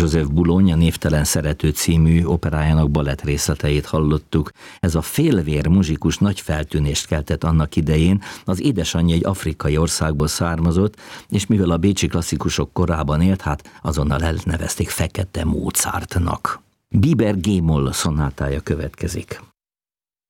Joseph Boulogne, a Névtelen szerető című operájának balett részleteit hallottuk. Ez a félvér muzsikus nagy feltűnést keltett annak idején, az édesanyja egy afrikai országból származott, és mivel a bécsi klasszikusok korában élt, hát azonnal elnevezték Fekete Mozartnak. Bieber G-moll szonátája következik.